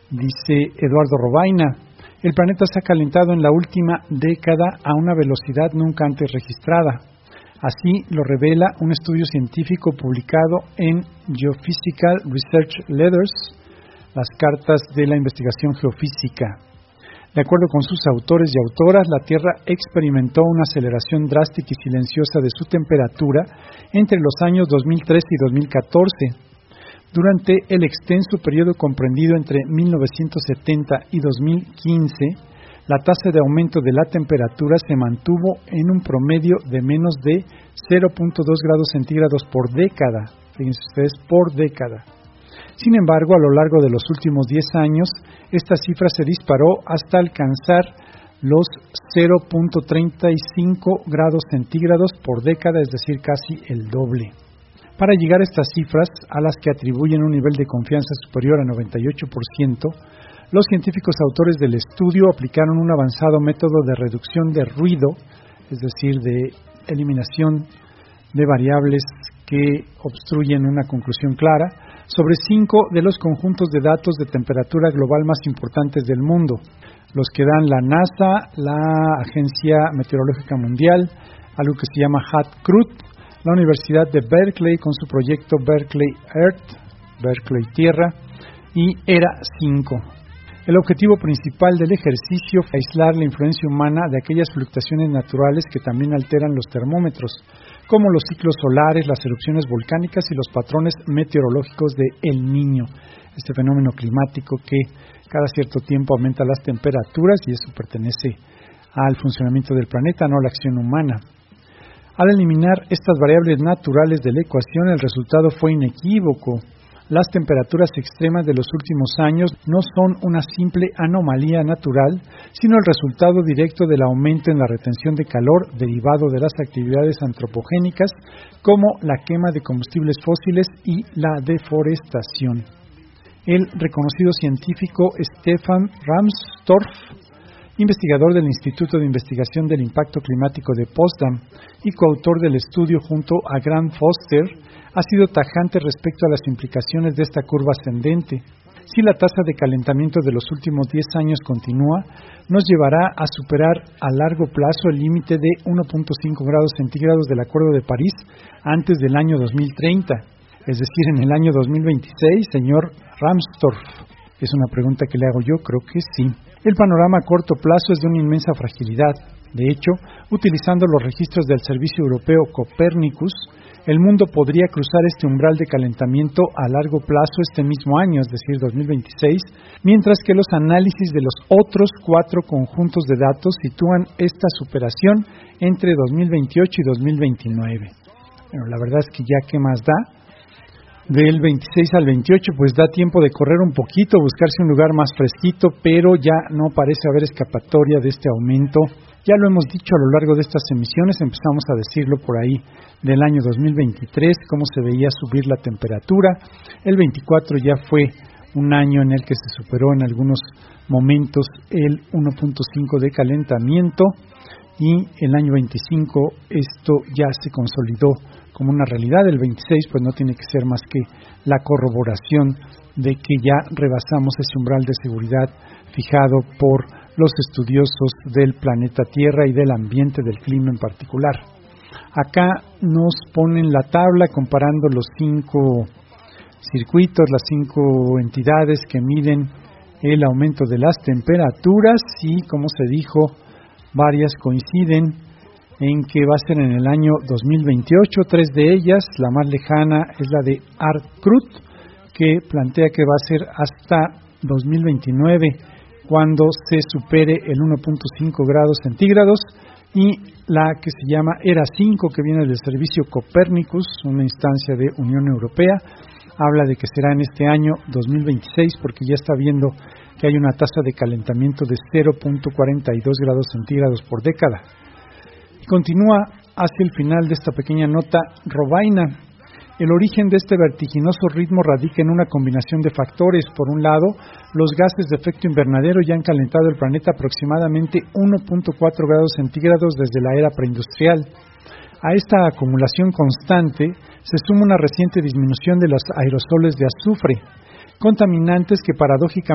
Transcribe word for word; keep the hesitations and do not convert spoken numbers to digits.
Dice Eduardo Robaina, el planeta se ha calentado en la última década a una velocidad nunca antes registrada. Así lo revela un estudio científico publicado en Geophysical Research Letters, las cartas de la investigación geofísica. De acuerdo con sus autores y autoras, la Tierra experimentó una aceleración drástica y silenciosa de su temperatura entre los años dos mil tres y dos mil catorce. Durante el extenso periodo comprendido entre mil novecientos setenta y dos mil quince, la tasa de aumento de la temperatura se mantuvo en un promedio de menos de cero punto dos grados centígrados por década. Fíjense ustedes, por década. Sin embargo, a lo largo de los últimos diez años, esta cifra se disparó hasta alcanzar los cero punto treinta y cinco grados centígrados por década, es decir, casi el doble. Para llegar a estas cifras, a las que atribuyen un nivel de confianza superior a noventa y ocho por ciento, los científicos autores del estudio aplicaron un avanzado método de reducción de ruido, es decir, de eliminación de variables que obstruyen una conclusión clara, sobre cinco de los conjuntos de datos de temperatura global más importantes del mundo, los que dan la NASA, la Agencia Meteorológica Mundial, algo que se llama H A T C R U T, la Universidad de Berkeley con su proyecto Berkeley Earth, Berkeley Tierra, y E R A cinco. El objetivo principal del ejercicio fue aislar la influencia humana de aquellas fluctuaciones naturales que también alteran los termómetros, como los ciclos solares, las erupciones volcánicas y los patrones meteorológicos de El Niño, este fenómeno climático que cada cierto tiempo aumenta las temperaturas y eso pertenece al funcionamiento del planeta, no a la acción humana. Al eliminar estas variables naturales de la ecuación, el resultado fue inequívoco. Las temperaturas extremas de los últimos años no son una simple anomalía natural, sino el resultado directo del aumento en la retención de calor derivado de las actividades antropogénicas como la quema de combustibles fósiles y la deforestación. El reconocido científico Stefan Rahmstorf, investigador del Instituto de Investigación del Impacto Climático de Potsdam y coautor del estudio junto a Grant Foster, ha sido tajante respecto a las implicaciones de esta curva ascendente. Si la tasa de calentamiento de los últimos diez años continúa, nos llevará a superar a largo plazo el límite de uno punto cinco grados centígrados del Acuerdo de París antes del año dos mil treinta, es decir, en el año dos mil veintiséis, señor Rahmstorf. Es una pregunta que le hago yo, creo que sí. El panorama a corto plazo es de una inmensa fragilidad. De hecho, utilizando los registros del Servicio Europeo Copernicus, el mundo podría cruzar este umbral de calentamiento a largo plazo este mismo año, es decir, dos mil veintiséis, mientras que los análisis de los otros cuatro conjuntos de datos sitúan esta superación entre dos mil veintiocho y dos mil veintinueve. Bueno, la verdad es que ya qué más da. Del veintiséis al veintiocho, pues da tiempo de correr un poquito, buscarse un lugar más fresquito, pero ya no parece haber escapatoria de este aumento. Ya lo hemos dicho a lo largo de estas emisiones, empezamos a decirlo por ahí del año dos mil veintitrés, cómo se veía subir la temperatura. El veinticuatro ya fue un año en el que se superó en algunos momentos el uno punto cinco de calentamiento y el año veinticinco esto ya se consolidó como una realidad. El veintiséis pues no tiene que ser más que la corroboración de que ya rebasamos ese umbral de seguridad fijado por los estudiosos del planeta Tierra y del ambiente, del clima en particular. Acá nos ponen la tabla comparando los cinco circuitos, las cinco entidades que miden el aumento de las temperaturas y, como se dijo, varias coinciden en que va a ser en el año dos mil veintiocho. Tres de ellas, la más lejana es la de Artkrut, que plantea que va a ser hasta dos mil veintinueve cuando se supere el uno punto cinco grados centígrados, y la que se llama E R A cinco, que viene del servicio Copernicus, una instancia de Unión Europea, habla de que será en este año dos mil veintiséis, porque ya está viendo que hay una tasa de calentamiento de cero punto cuarenta y dos grados centígrados por década. Y continúa hacia el final de esta pequeña nota Robaina. El origen de este vertiginoso ritmo radica en una combinación de factores. Por un lado, los gases de efecto invernadero ya han calentado el planeta aproximadamente uno punto cuatro grados centígrados desde la era preindustrial. A esta acumulación constante se suma una reciente disminución de los aerosoles de azufre, contaminantes que paradójicamente